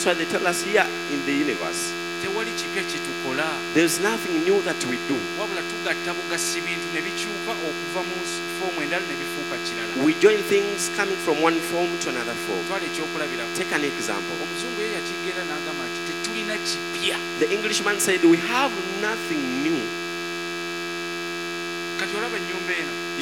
That's why they tell us here in the universe, tewali kipya kitukola, there's nothing new that we do. wabula tugatta bugasi bintu ne bikyuka okuva mu foomu endala ne bifuuka kirala. We join things coming from one form to another form. Twala ekyokulabira. Take an example. Omuzungu ye yakigeera n'agamba nti tetulina kipya. The Englishman said, we have nothing new. Kati olaba ennyumba eno.